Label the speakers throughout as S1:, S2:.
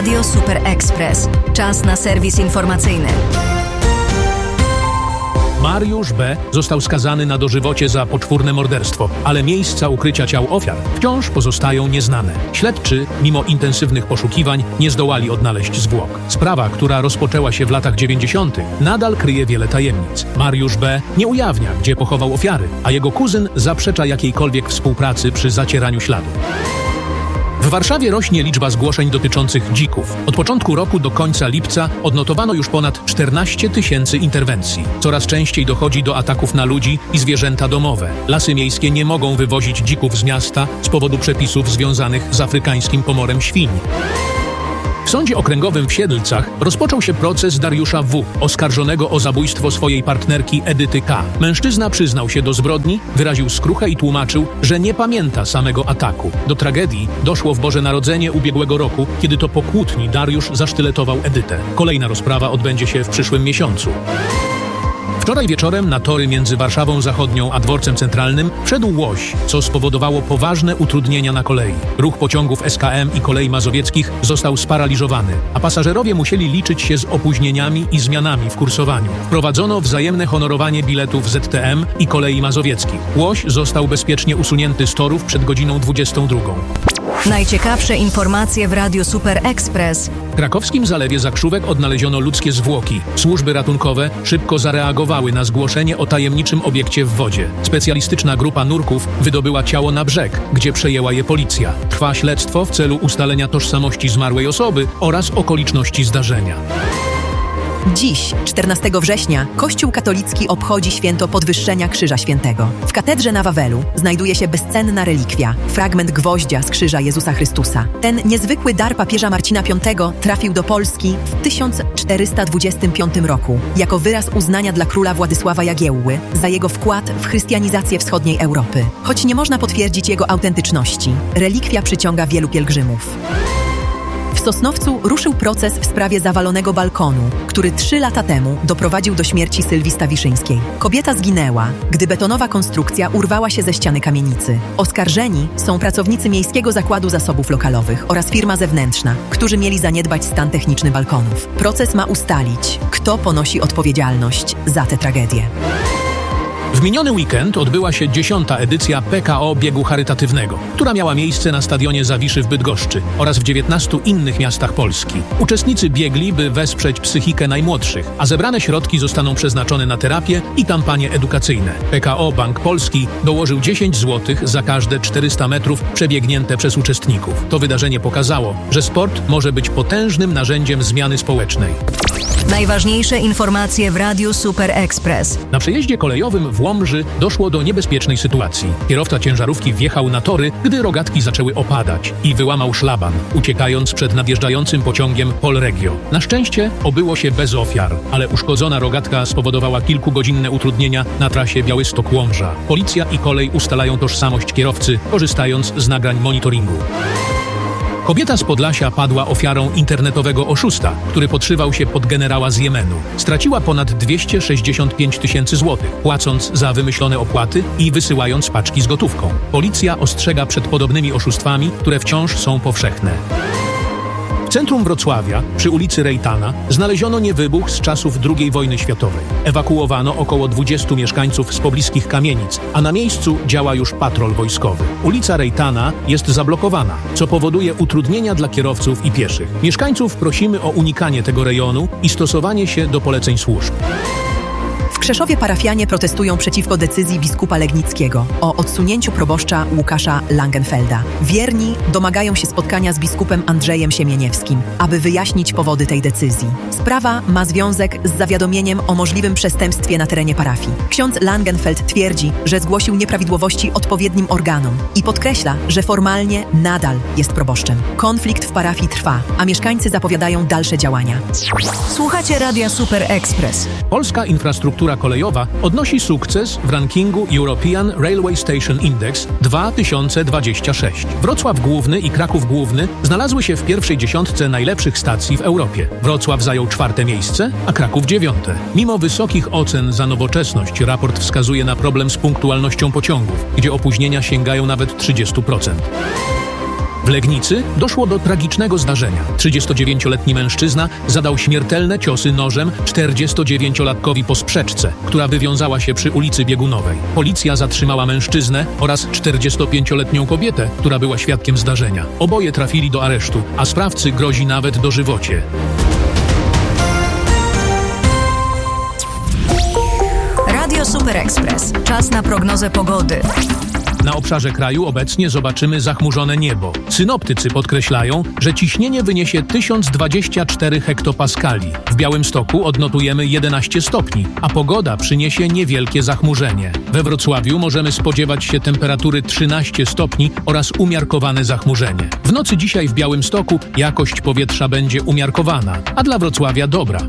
S1: Radio Super Express. Czas na serwis informacyjny.
S2: Mariusz B. został skazany na dożywocie za poczwórne morderstwo, ale miejsca ukrycia ciał ofiar wciąż pozostają nieznane. Śledczy, mimo intensywnych poszukiwań, nie zdołali odnaleźć zwłok. Sprawa, która rozpoczęła się w latach 90., nadal kryje wiele tajemnic. Mariusz B. nie ujawnia, gdzie pochował ofiary, a jego kuzyn zaprzecza jakiejkolwiek współpracy przy zacieraniu śladu. W Warszawie rośnie liczba zgłoszeń dotyczących dzików. Od początku roku do końca lipca odnotowano już ponad 14 000 interwencji. Coraz częściej dochodzi do ataków na ludzi i zwierzęta domowe. Lasy miejskie nie mogą wywozić dzików z miasta z powodu przepisów związanych z afrykańskim pomorem świń. W Sądzie Okręgowym w Siedlcach rozpoczął się proces Dariusza W., oskarżonego o zabójstwo swojej partnerki Edyty K. Mężczyzna przyznał się do zbrodni, wyraził skruchę i tłumaczył, że nie pamięta samego ataku. Do tragedii doszło w Boże Narodzenie ubiegłego roku, kiedy to po kłótni Dariusz zasztyletował Edytę. Kolejna rozprawa odbędzie się w przyszłym miesiącu. Wczoraj wieczorem na tory między Warszawą Zachodnią a Dworcem Centralnym wszedł łoś, co spowodowało poważne utrudnienia na kolei. Ruch pociągów SKM i Kolei Mazowieckich został sparaliżowany, a pasażerowie musieli liczyć się z opóźnieniami i zmianami w kursowaniu. Wprowadzono wzajemne honorowanie biletów ZTM i Kolei Mazowieckich. Łoś został bezpiecznie usunięty z torów przed godziną 22.
S1: Najciekawsze informacje w Radiu Super Express.
S2: W krakowskim zalewie Zakrzówek odnaleziono ludzkie zwłoki. Służby ratunkowe szybko zareagowały na zgłoszenie o tajemniczym obiekcie w wodzie. Specjalistyczna grupa nurków wydobyła ciało na brzeg, gdzie przejęła je policja. Trwa śledztwo w celu ustalenia tożsamości zmarłej osoby oraz okoliczności zdarzenia.
S3: Dziś, 14 września, Kościół katolicki obchodzi święto Podwyższenia Krzyża Świętego. W katedrze na Wawelu znajduje się bezcenna relikwia, fragment gwoździa z krzyża Jezusa Chrystusa. Ten niezwykły dar papieża Marcina V trafił do Polski w 1425 roku jako wyraz uznania dla króla Władysława Jagiełły za jego wkład w chrystianizację wschodniej Europy. Choć nie można potwierdzić jego autentyczności, relikwia przyciąga wielu pielgrzymów. W Sosnowcu ruszył proces w sprawie zawalonego balkonu, który 3 lata temu doprowadził do śmierci Sylwii Stawiszyńskiej. Kobieta zginęła, gdy betonowa konstrukcja urwała się ze ściany kamienicy. Oskarżeni są pracownicy Miejskiego Zakładu Zasobów Lokalowych oraz firma zewnętrzna, którzy mieli zaniedbać stan techniczny balkonów. Proces ma ustalić, kto ponosi odpowiedzialność za tę tragedię.
S2: W miniony weekend odbyła się 10. edycja PKO Biegu Charytatywnego, która miała miejsce na stadionie Zawiszy w Bydgoszczy oraz w 19 innych miastach Polski. Uczestnicy biegli, by wesprzeć psychikę najmłodszych, a zebrane środki zostaną przeznaczone na terapię i kampanie edukacyjne. PKO Bank Polski dołożył 10 zł za każde 400 metrów przebiegnięte przez uczestników. To wydarzenie pokazało, że sport może być potężnym narzędziem zmiany społecznej.
S1: Najważniejsze informacje w Radiu Super Express.
S2: Na przejeździe kolejowym w Łomży doszło do niebezpiecznej sytuacji. Kierowca ciężarówki wjechał na tory, gdy rogatki zaczęły opadać i wyłamał szlaban, uciekając przed nadjeżdżającym pociągiem Polregio. Na szczęście obyło się bez ofiar, ale uszkodzona rogatka spowodowała kilkugodzinne utrudnienia na trasie Białystok-Łomża. Policja i kolej ustalają tożsamość kierowcy, korzystając z nagrań monitoringu. Kobieta z Podlasia padła ofiarą internetowego oszusta, który podszywał się pod generała z Jemenu. Straciła ponad 265 000 złotych, płacąc za wymyślone opłaty i wysyłając paczki z gotówką. Policja ostrzega przed podobnymi oszustwami, które wciąż są powszechne. W centrum Wrocławia, przy ulicy Rejtana, znaleziono niewybuch z czasów II wojny światowej. Ewakuowano około 20 mieszkańców z pobliskich kamienic, a na miejscu działa już patrol wojskowy. Ulica Rejtana jest zablokowana, co powoduje utrudnienia dla kierowców i pieszych. Mieszkańców prosimy o unikanie tego rejonu i stosowanie się do poleceń służb.
S3: W Krzeszowie parafianie protestują przeciwko decyzji biskupa Legnickiego o odsunięciu proboszcza Łukasza Langenfelda. Wierni domagają się spotkania z biskupem Andrzejem Siemieniewskim, aby wyjaśnić powody tej decyzji. Sprawa ma związek z zawiadomieniem o możliwym przestępstwie na terenie parafii. Ksiądz Langenfeld twierdzi, że zgłosił nieprawidłowości odpowiednim organom i podkreśla, że formalnie nadal jest proboszczem. Konflikt w parafii trwa, a mieszkańcy zapowiadają dalsze działania.
S1: Słuchacie Radia Super Express.
S2: Polska infrastruktura kolejowa odnosi sukces w rankingu European Railway Station Index 2026. Wrocław Główny i Kraków Główny znalazły się w pierwszej dziesiątce najlepszych stacji w Europie. Wrocław zajął 4. miejsce, a Kraków 9. Mimo wysokich ocen za nowoczesność, raport wskazuje na problem z punktualnością pociągów, gdzie opóźnienia sięgają nawet 30%. W Legnicy doszło do tragicznego zdarzenia. 39-letni mężczyzna zadał śmiertelne ciosy nożem 49-latkowi po sprzeczce, która wywiązała się przy ulicy Biegunowej. Policja zatrzymała mężczyznę oraz 45-letnią kobietę, która była świadkiem zdarzenia. Oboje trafili do aresztu, a sprawcy grozi nawet dożywocie.
S1: Radio Super Express. Czas na prognozę pogody.
S2: Na obszarze kraju obecnie zobaczymy zachmurzone niebo. Synoptycy podkreślają, że ciśnienie wyniesie 1024 hektopaskali. W Białymstoku odnotujemy 11 stopni, a pogoda przyniesie niewielkie zachmurzenie. We Wrocławiu możemy spodziewać się temperatury 13 stopni oraz umiarkowane zachmurzenie. W nocy dzisiaj w Białymstoku jakość powietrza będzie umiarkowana, a dla Wrocławia dobra.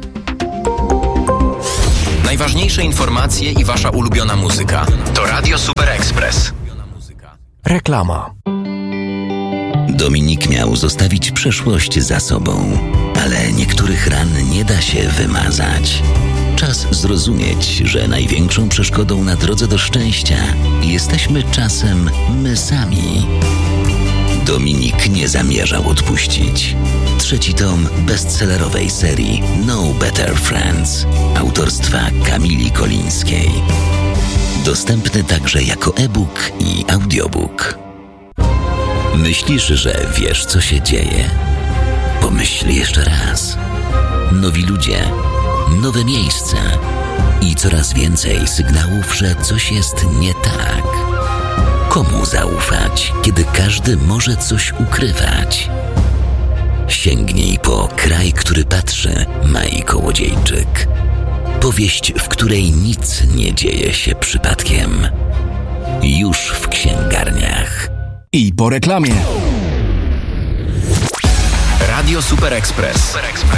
S4: Najważniejsze informacje i wasza ulubiona muzyka to Radio Super Express.
S5: Reklama.
S6: Dominik miał zostawić przeszłość za sobą, ale niektórych ran nie da się wymazać. Czas zrozumieć, że największą przeszkodą na drodze do szczęścia jesteśmy czasem my sami. Dominik nie zamierzał odpuścić. 3. tom bestsellerowej serii No Better Friends autorstwa Kamili Kolińskiej. Dostępny także jako e-book i audiobook. Myślisz, że wiesz, co się dzieje? Pomyśl jeszcze raz. Nowi ludzie, nowe miejsca i coraz więcej sygnałów, że coś jest nie tak. Komu zaufać, kiedy każdy może coś ukrywać? Sięgnij po Kraj, który patrzy, Mai Kołodziejczyk. Powieść, w której nic nie dzieje się przypadkiem. Już w księgarniach.
S5: I po reklamie.
S4: Radio Super Express.